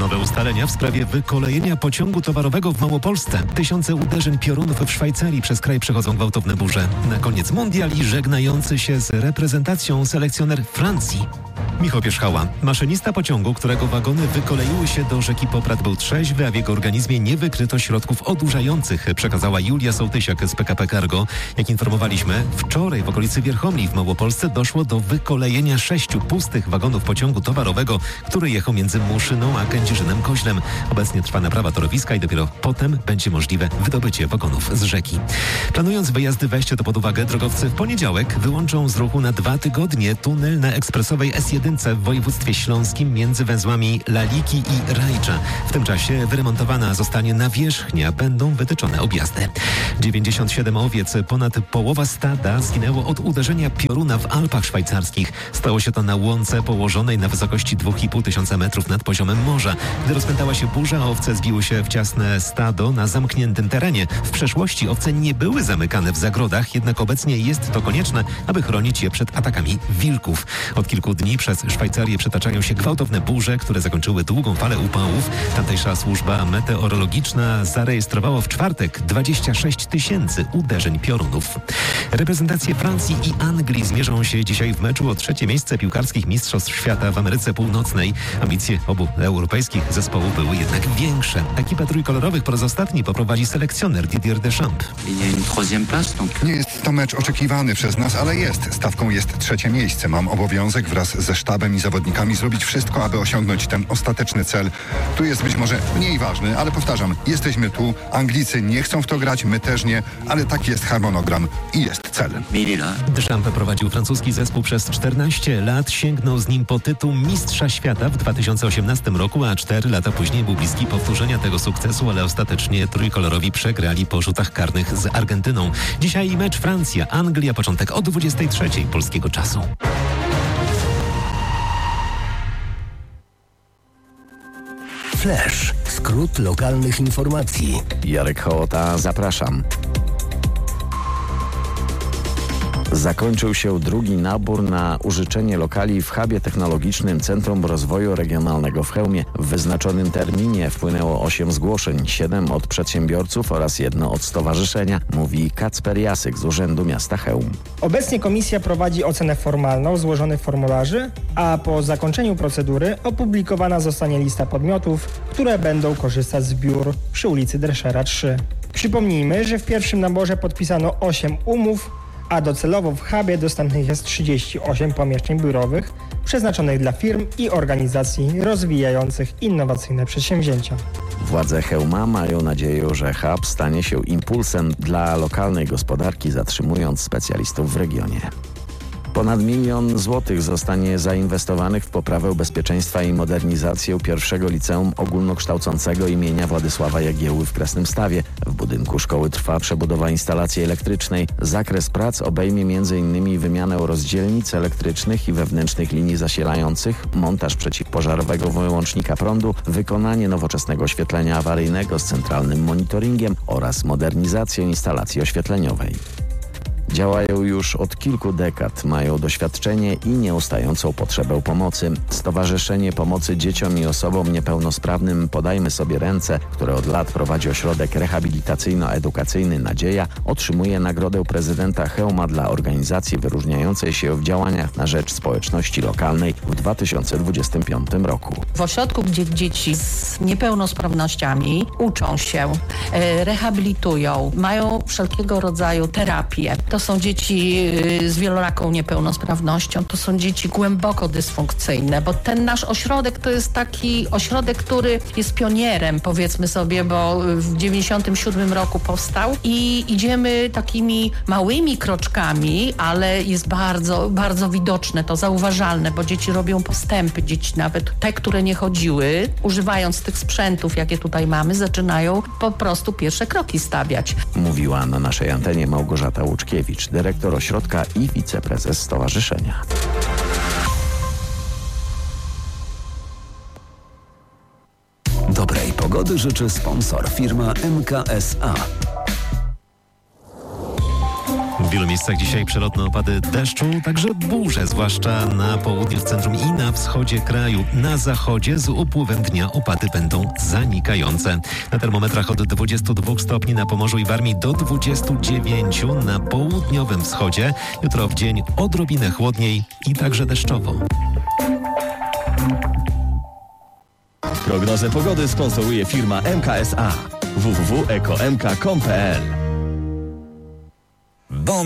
nowe ustalenia w sprawie wykolejenia pociągu towarowego w Małopolsce. Tysiące uderzeń piorunów w Szwajcarii przez kraj przechodzą gwałtowne burze. Na koniec mundial i żegnający się z reprezentacją selekcjoner Francji. Michał Pierzchała, maszynista pociągu, którego wagony wykoleiły się do rzeki Poprad, był trzeźwy, a w jego organizmie nie wykryto środków odurzających, przekazała Julia Sołtysiak z PKP Cargo. Jak informowaliśmy, wczoraj w okolicy Wierchomli w Małopolsce doszło do wykolejenia 6 pustych wagonów pociągu towarowego, który jechał między Muszyną a Kędzierzynem-Koźlem. Obecnie trwa naprawa torowiska i dopiero potem będzie możliwe wydobycie wagonów z rzeki. Planując wyjazdy, weźcie to pod uwagę, drogowcy w poniedziałek wyłączą z ruchu na 2 tygodnie tunel na ekspresowej S1 w województwie śląskim między węzłami Laliki i Rajcza. W tym czasie wyremontowana zostanie nawierzchnia, będą wytyczone objazdy. 97 owiec, ponad połowa stada zginęło od uderzenia pioruna w Alpach szwajcarskich. Stało się to na łące położonej na wysokości 2500 metrów nad poziomem morza. Gdy rozpętała się burza, owce zbiły się w ciasne stado na zamkniętym terenie. W przeszłości owce nie były zamykane w zagrodach, jednak obecnie jest to konieczne, aby chronić je przed atakami wilków. Od kilku dni przez Szwajcarię przetaczają się gwałtowne burze, które zakończyły długą falę upałów. Tamtejsza służba meteorologiczna zarejestrowała w czwartek 26 tysięcy uderzeń piorunów. Reprezentacje Francji i Anglii zmierzą się dzisiaj w meczu o 3. miejsce piłkarskich Mistrzostw Świata w Ameryce Północnej. Ambicje obu europejskich zespołów były jednak większe. Ekipę trójkolorowych po raz ostatni poprowadzi selekcjoner Didier Deschamps. Nie jest to mecz oczekiwany przez nas, ale jest. Stawką jest 3. miejsce. Mam obowiązek wraz ze sztabem i zawodnikami zrobić wszystko, aby osiągnąć ten ostateczny cel. Tu jest być może mniej ważny, ale powtarzam, jesteśmy tu. Anglicy nie chcą w to grać, my też nie, ale taki jest harmonogram i jest cel. Deschamps prowadził francuski zespół przez 14 lat, sięgnął z nim po tytuł Mistrza Świata w 2018 roku, a 4 lata później był bliski powtórzenia tego sukcesu, ale ostatecznie trójkolorowi przegrali po rzutach karnych z Argentyną. Dzisiaj mecz Francja-Anglia, początek o 23 polskiego czasu. Flash. Skrót lokalnych informacji. Jarek Hołota, zapraszam. Zakończył się drugi nabór na użyczenie lokali w hubie technologicznym Centrum Rozwoju Regionalnego w Chełmie. W wyznaczonym terminie wpłynęło 8 zgłoszeń, 7 od przedsiębiorców oraz 1 od stowarzyszenia, mówi Kacper Jasyk z Urzędu Miasta Chełm. Obecnie komisja prowadzi ocenę formalną złożonych formularzy, a po zakończeniu procedury opublikowana zostanie lista podmiotów, które będą korzystać z biur przy ulicy Dreszera 3. Przypomnijmy, że w pierwszym naborze podpisano 8 umów, a docelowo w hubie dostępnych jest 38 pomieszczeń biurowych przeznaczonych dla firm i organizacji rozwijających innowacyjne przedsięwzięcia. Władze Chełma mają nadzieję, że hub stanie się impulsem dla lokalnej gospodarki, zatrzymując specjalistów w regionie. Ponad 1 milion złotych zostanie zainwestowanych w poprawę bezpieczeństwa i modernizację pierwszego liceum ogólnokształcącego imienia Władysława Jagiełły w Krasnymstawie. W budynku szkoły trwa przebudowa instalacji elektrycznej. Zakres prac obejmie m.in. wymianę rozdzielnic elektrycznych i wewnętrznych linii zasilających, montaż przeciwpożarowego wyłącznika prądu, wykonanie nowoczesnego oświetlenia awaryjnego z centralnym monitoringiem oraz modernizację instalacji oświetleniowej. Działają już od kilku dekad, mają doświadczenie i nieustającą potrzebę pomocy. Stowarzyszenie Pomocy Dzieciom i Osobom Niepełnosprawnym Podajmy Sobie Ręce, które od lat prowadzi ośrodek rehabilitacyjno-edukacyjny Nadzieja, otrzymuje nagrodę prezydenta Chełma dla organizacji wyróżniającej się w działaniach na rzecz społeczności lokalnej w 2025 roku. W ośrodku, gdzie dzieci z niepełnosprawnościami uczą się, rehabilitują, mają wszelkiego rodzaju terapię. To są dzieci z wieloraką niepełnosprawnością, to są dzieci głęboko dysfunkcyjne, bo ten nasz ośrodek to jest taki ośrodek, który jest pionierem, powiedzmy sobie, bo w 97 roku powstał i idziemy takimi małymi kroczkami, ale jest bardzo, bardzo widoczne, to zauważalne, bo dzieci robią postępy, dzieci nawet te, które nie chodziły, używając tych sprzętów, jakie tutaj mamy, zaczynają po prostu pierwsze kroki stawiać. Mówiła na naszej antenie Małgorzata Łuczkiewicz, dyrektor ośrodka i wiceprezes stowarzyszenia. Dobrej pogody życzy sponsor, firma MKSA. W wielu miejscach dzisiaj przelotne opady deszczu, także burze, zwłaszcza na południu, w centrum i na wschodzie kraju. Na zachodzie z upływem dnia opady będą zanikające. Na termometrach od 22 stopni na Pomorzu i Warmii do 29 na południowym wschodzie. Jutro w dzień odrobinę chłodniej i także deszczowo. Prognozę pogody sponsoruje firma MKSA. www.ekomk.pl